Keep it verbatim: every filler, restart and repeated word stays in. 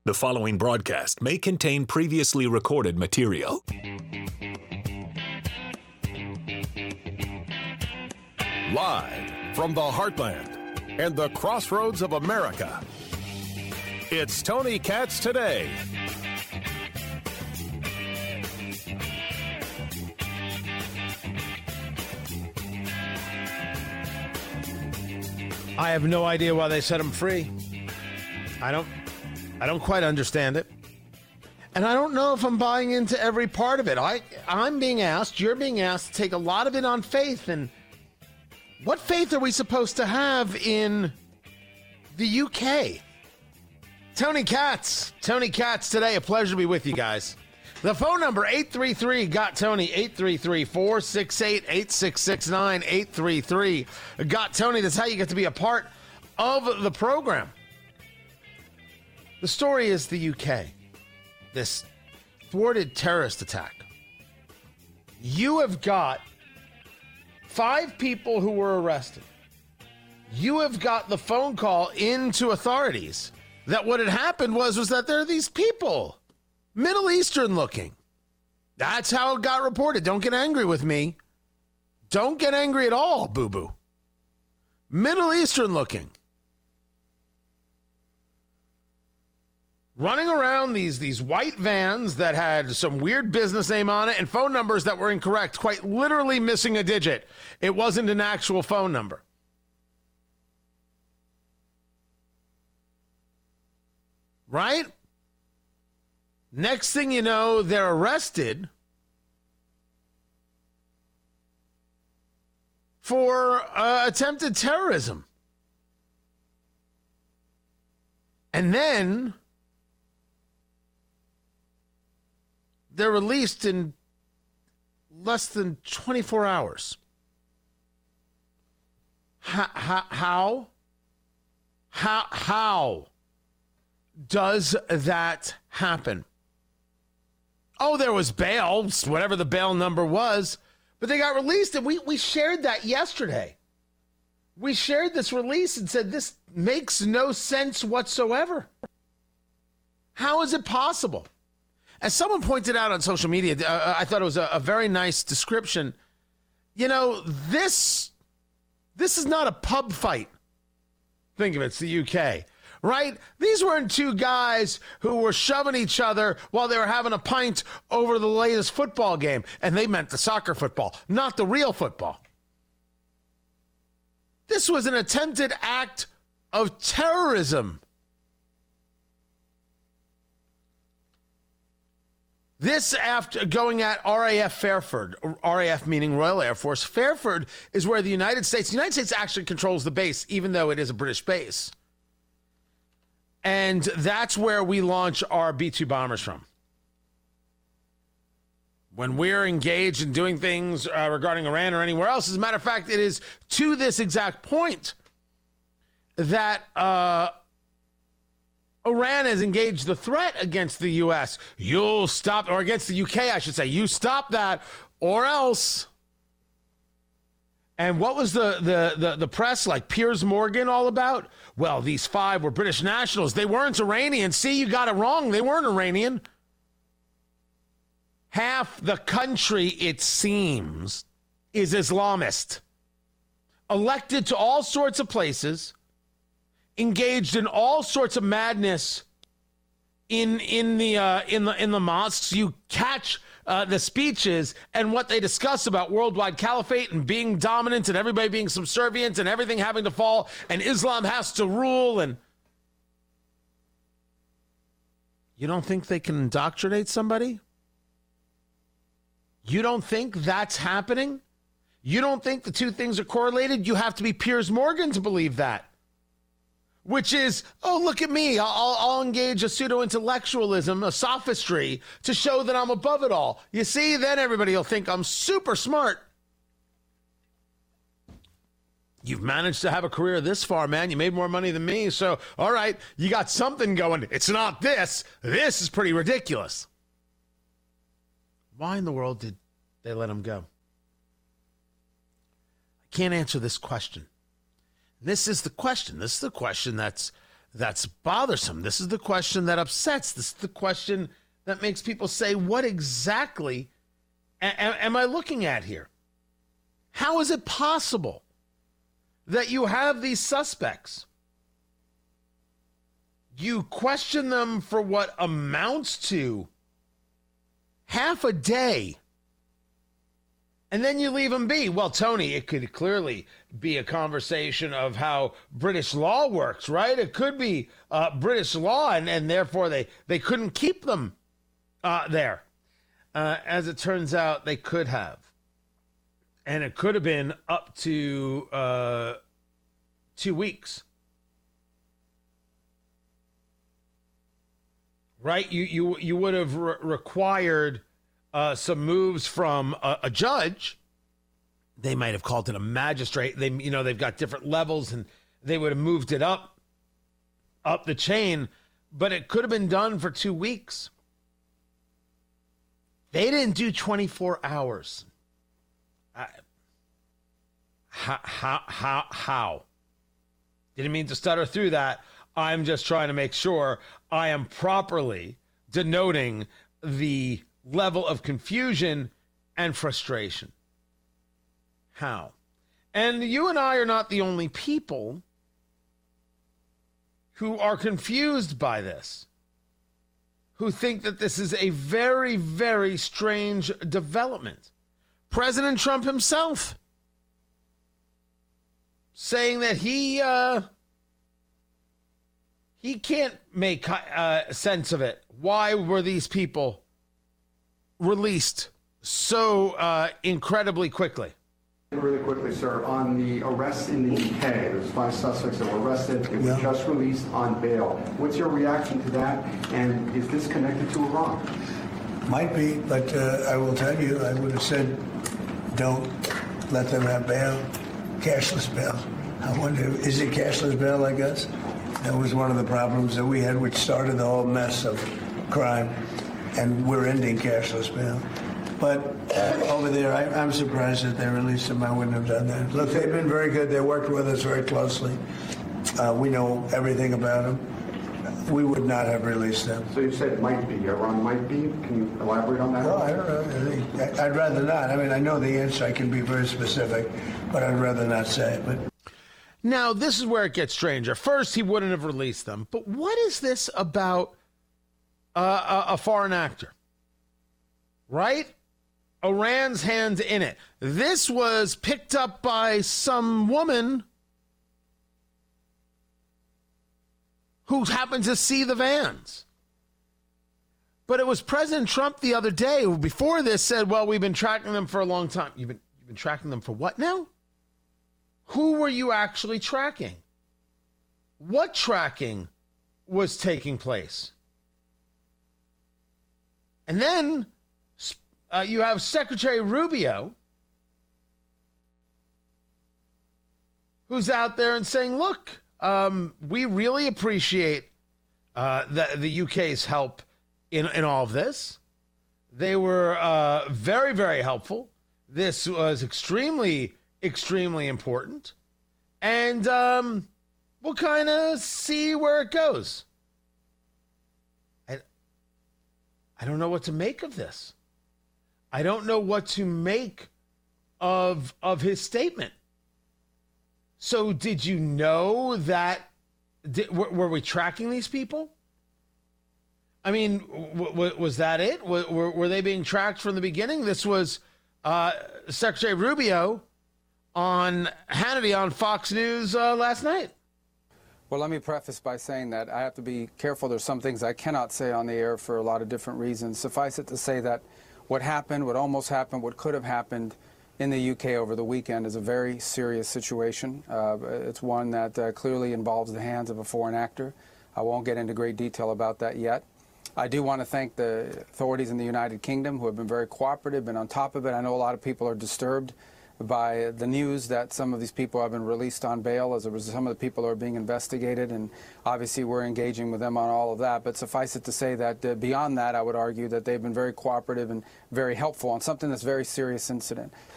The following broadcast may contain previously recorded material. Live from the heartland and the crossroads of America, it's Tony Katz Today. I have no idea why they set him free. I don't I don't quite understand it. And I don't know if I'm buying into every part of it. I, I'm being asked, you're being asked to take a lot of it on faith. And what faith are we supposed to have in the U K? Tony Katz. Tony Katz Today. A pleasure to be with you guys. The phone number, eight three three, G O T Tony, eight three three, four six eight, eight six six nine, eight three three, G O T Tony. That's how you get to be a part of the program. The story is the U K. This thwarted terrorist attack. You have got five people who were arrested. You have got the phone call into authorities that what had happened was, was that there are these people, Middle Eastern looking. That's how it got reported. Don't get angry with me. Don't get angry at all, boo-boo. Middle Eastern looking. Running around these, these white vans that had some weird business name on it and phone numbers that were incorrect, quite literally missing a digit. It wasn't an actual phone number. Right? Next thing you know, they're arrested for uh, attempted terrorism. And then they're released in less than twenty-four hours. How? How? How, how does that happen? Oh, there was bail, whatever the bail number was, but they got released, and we, we shared that yesterday. We shared this release and said this makes no sense whatsoever. How is it possible? As someone pointed out on social media, uh, I thought it was a, a very nice description. You know, this this is not a pub fight. Think of it, it's the U K, right? These weren't two guys who were shoving each other while they were having a pint over the latest football game. And they meant the soccer football, not the real football. This was an attempted act of terrorism. This after going at R A F Fairford, R A F meaning Royal Air Force. Fairford is where the United States, the United States actually controls the base, even though it is a British base. And that's where we launch our B two bombers from. When we're engaged in doing things uh, regarding Iran or anywhere else, as a matter of fact, it is to this exact point that uh, Iran has engaged the threat against the U S. You'll stop, or against the U K, I should say. You stop that, or else. And what was the, the, the, the press, like Piers Morgan, all about? Well, these five were British nationals. They weren't Iranian. See, you got it wrong. They weren't Iranian. Half the country, it seems, is Islamist. Elected to all sorts of places, engaged in all sorts of madness in in the uh, in the in the mosques. You catch uh, the speeches and what they discuss about worldwide caliphate and being dominant and everybody being subservient and everything having to fall and Islam has to rule. And you don't think they can indoctrinate somebody? You don't think that's happening? You don't think the two things are correlated? You have to be Piers Morgan to believe that. Which is, oh, look at me. I'll, I'll engage a pseudo-intellectualism, a sophistry, to show that I'm above it all. You see, then everybody will think I'm super smart. You've managed to have a career this far, man. You made more money than me. So, all right, you got something going. It's not this. This is pretty ridiculous. Why in the world did they let him go? I can't answer this question. This is the question. This is the question that's that's bothersome. This is the question that upsets. This is the question that makes people say, what exactly a- a- am I looking at here? How is it possible that you have these suspects? You question them for what amounts to half a day, and then you leave them be. Well, Tony, it could clearly be a conversation of how British law works, right? It could be uh, British law, and, and therefore they, they couldn't keep them uh, there. Uh, as it turns out, they could have. And it could have been up to uh, two weeks. Right? You you you would have re- required uh, some moves from a, a judge. They might have called it a magistrate. They you know they've got different levels, and they would have moved it up up the chain. But it could have been done for two weeks. They didn't do twenty-four hours. I, how how how how? Didn't mean to stutter through that. I'm just trying to make sure I am properly denoting the level of confusion and frustration. How? And you and I are not the only people who are confused by this, who think that this is a very, very strange development. President Trump himself saying that he... Uh, He can't make uh, sense of it. Why were these people released so uh, incredibly quickly? Really quickly, sir, on the arrests in the U K, there's five suspects that were arrested. They were just released on bail. What's your reaction to that? And is this connected to Iran? Might be, but uh, I will tell you, I would have said, don't let them have bail, cashless bail. I wonder, is it cashless bail, I guess? That was one of the problems that we had, which started the whole mess of crime, and we're ending cashless bail. But uh, over there, I, I'm surprised that they released them. I wouldn't have done that. Look, they've been very good. They worked with us very closely. Uh, we know everything about them. We would not have released them. So you said might be. Iran might be. Can you elaborate on that? No, I don't know. I think, I'd rather not. I mean, I know the answer. I can be very specific, but I'd rather not say it. But. Now, this is where it gets stranger. First, he wouldn't have released them. But what is this about uh, a, a foreign actor? Right? Iran's hands in it. This was picked up by some woman who happened to see the vans. But it was President Trump the other day who before this said, well, we've been tracking them for a long time. You've been, you've been tracking them for what now? Who were you actually tracking? What tracking was taking place? And then uh, you have Secretary Rubio, who's out there and saying, look, um, we really appreciate uh, the, the U K's help in, in all of this. They were uh, very, very helpful. This was extremely extremely important, and um, we'll kind of see where it goes. I, I don't know what to make of this. I don't know what to make of of his statement. So, did you know that? Did, were, were we tracking these people? I mean, w- w- was that it? W- were, were they being tracked from the beginning? This was uh, Secretary Rubio on Hannity on Fox News uh, last night. Well, let me preface by saying that I have to be careful. There's some things I cannot say on the air for a lot of different reasons. Suffice it to say that what happened, what almost happened, what could have happened in the U K over the weekend is a very serious situation. Uh, it's one that uh, clearly involves the hands of a foreign actor. I won't get into great detail about that yet. I do want to thank the authorities in the United Kingdom who have been very cooperative, been on top of it. I know a lot of people are disturbed by the news that some of these people have been released on bail as a result. Some of the people are being investigated, and obviously we're engaging with them on all of that. But suffice it to say that uh, beyond that, I would argue that they've been very cooperative and very helpful on something that's a very serious incident.